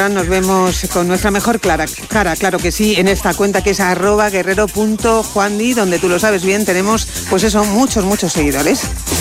hora nos vemos con nuestra mejor cara, claro que sí, en esta cuenta que es @guerrero.juandi, donde tú lo sabes bien, tenemos pues eso, muchos seguidores.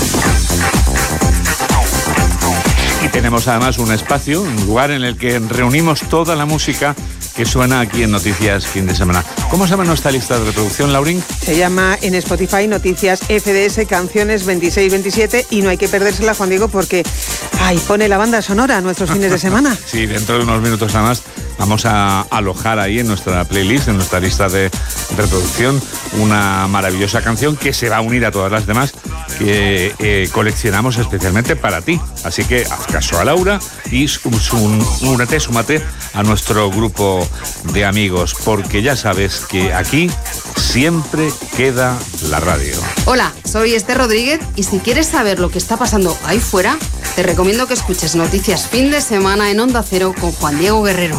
Y tenemos además un espacio, un lugar en el que reunimos toda la música que suena aquí en Noticias Fin de Semana. ¿Cómo se llama nuestra lista de reproducción, Laurín? Se llama en Spotify Noticias FDS Canciones 26-27 y no hay que perdérsela, Juan Diego, porque pone la banda sonora a nuestros fines de semana. Sí, dentro de unos minutos nada más vamos a alojar ahí en nuestra playlist, en nuestra lista de reproducción, una maravillosa canción que se va a unir a todas las demás que coleccionamos especialmente para ti. Así que haz caso a Laura y súmate a nuestro grupo de amigos, porque ya sabes que aquí siempre queda la radio. Hola, soy Esther Rodríguez y si quieres saber lo que está pasando ahí fuera, te recomiendo que escuches Noticias Fin de Semana en Onda Cero con Juan Diego Guerrero.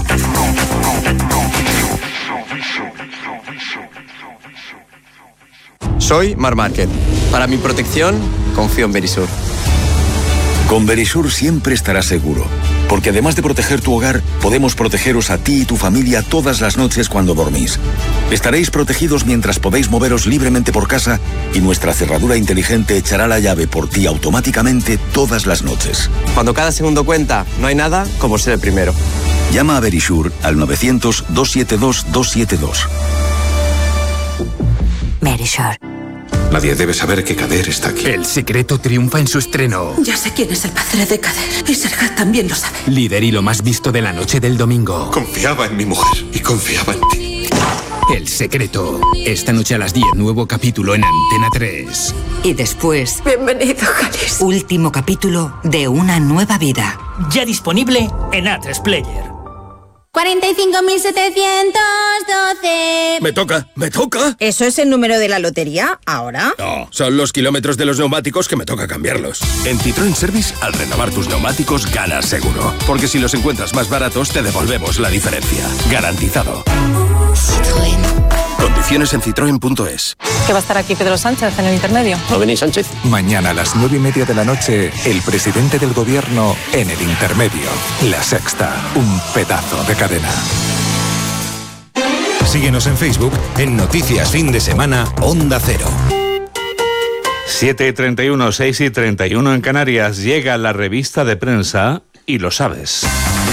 Soy Mar Márquez. Para mi protección, confío en Verisur. Con Verisur siempre estarás seguro, porque además de proteger tu hogar, podemos protegeros a ti y tu familia todas las noches cuando dormís. Estaréis protegidos mientras podéis moveros libremente por casa y nuestra cerradura inteligente echará la llave por ti automáticamente todas las noches. Cuando cada segundo cuenta, no hay nada como ser el primero. Llama a Verisur al 900-272-272. Verisur. Nadie debe saber que Kader está aquí. El Secreto triunfa en su estreno. Ya sé quién es el padre de Kader. Y Serhat también lo sabe. Líder y lo más visto de la noche del domingo. Confiaba en mi mujer y confiaba en ti. El Secreto. Esta noche a las 10, nuevo capítulo en Antena 3. Y después... Bienvenido, Jalis. Último capítulo de Una nueva vida. Ya disponible en A3 Player. 45.712. Me toca. ¿Eso es el número de la lotería ahora? No, son los kilómetros de los neumáticos que me toca cambiarlos. En Citroën Service, al renovar tus neumáticos, ganas seguro. Porque si los encuentras más baratos, te devolvemos la diferencia. Garantizado. Citroën. Condiciones en citroen.es. ¿Que va a estar aquí Pedro Sánchez en el intermedio? ¿No venís, Sánchez? Mañana a las 9:30 de la noche, el presidente del gobierno en el intermedio. La Sexta, un pedazo de cadena. Síguenos en Facebook en Noticias Fin de Semana Onda Cero. 7:31, 6:31 en Canarias. Llega la revista de prensa y lo sabes.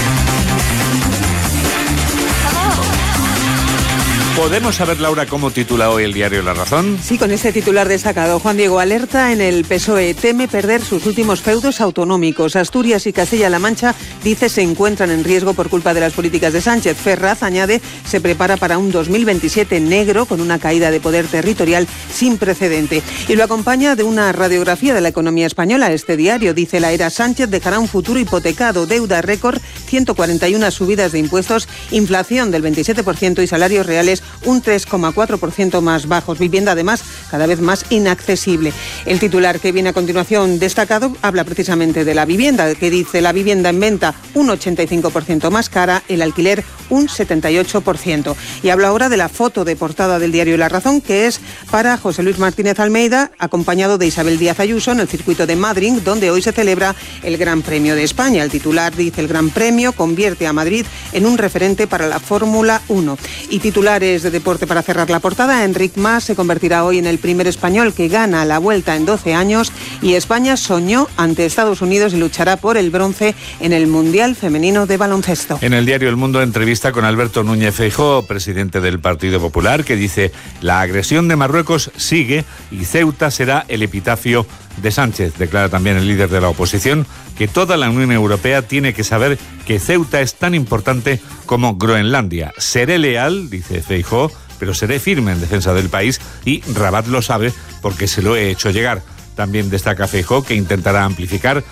¿Podemos saber, Laura, cómo titula hoy el diario La Razón? Sí, con este titular destacado. Juan Diego, alerta en el PSOE. Teme perder sus últimos feudos autonómicos. Asturias y Castilla-La Mancha, dice, se encuentran en riesgo por culpa de las políticas de Sánchez. Ferraz, añade, se prepara para un 2027 negro con una caída de poder territorial sin precedente. Y lo acompaña de una radiografía de la economía española. Este diario dice, la era Sánchez dejará un futuro hipotecado, deuda récord, 141 subidas de impuestos, inflación del 27% y salarios reales un 3,4% más bajos. Vivienda, además, cada vez más inaccesible. El titular que viene a continuación destacado habla precisamente de la vivienda, que dice la vivienda en venta un 85% más cara, el alquiler un 78%. Y habla ahora de la foto de portada del diario La Razón, que es para José Luis Martínez Almeida, acompañado de Isabel Díaz Ayuso en el circuito de Madrid, donde hoy se celebra el Gran Premio de España. El titular dice, el Gran Premio convierte a Madrid en un referente para la Fórmula 1. Y titulares de deporte para cerrar la portada, Enric Mas se convertirá hoy en el primer español que gana la Vuelta en 12 años y España soñó ante Estados Unidos y luchará por el bronce en el Mundial Femenino de Baloncesto. En el diario El Mundo, entrevista con Alberto Núñez Feijóo, presidente del Partido Popular, que dice, la agresión de Marruecos sigue y Ceuta será el epitafio de Sánchez. Declara también el líder de la oposición que toda la Unión Europea tiene que saber que Ceuta es tan importante como Groenlandia. Seré leal, dice Feijóo, pero seré firme en defensa del país y Rabat lo sabe porque se lo he hecho llegar. También destaca Feijóo que intentará amplificar